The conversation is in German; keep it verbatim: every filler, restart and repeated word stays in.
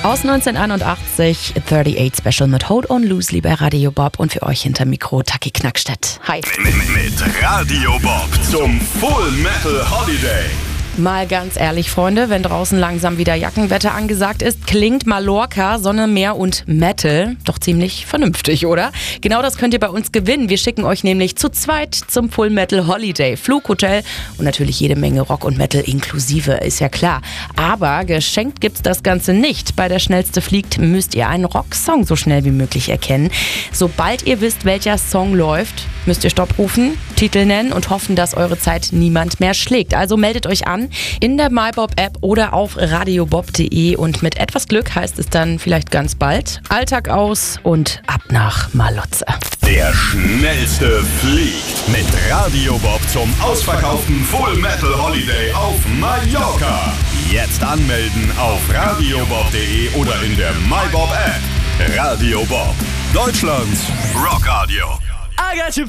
Aus neunzehnhunderteinundachtzig, achtunddreißig Special mit Hold on Loosely bei Radio Bob und für euch hinter Mikro Taki Knackstedt. Hi. Mit, mit Radio Bob zum Full Metal Holiday. Mal ganz ehrlich, Freunde, wenn draußen langsam wieder Jackenwetter angesagt ist, klingt Mallorca, Sonne, Meer und Metal doch ziemlich vernünftig, oder? Genau das könnt ihr bei uns gewinnen. Wir schicken euch nämlich zu zweit zum Full Metal Holiday. Flug, Hotel und natürlich jede Menge Rock und Metal inklusive, ist ja klar. Aber geschenkt gibt's das Ganze nicht. Bei der Schnellste fliegt müsst ihr einen Rocksong so schnell wie möglich erkennen. Sobald ihr wisst, welcher Song läuft, müsst ihr Stopp rufen, Titel nennen und hoffen, dass eure Zeit niemand mehr schlägt. Also meldet euch an in der MyBob-App oder auf radiobob punkt de und mit etwas Glück heißt es dann vielleicht ganz bald Alltag aus und ab nach Malotze. Der Schnellste fliegt mit Radio Bob zum ausverkauften Full Metal Holiday auf Mallorca. Jetzt anmelden auf radiobob punkt de oder in der MyBob-App. Radio Bob, Deutschlands Rockradio. I got you.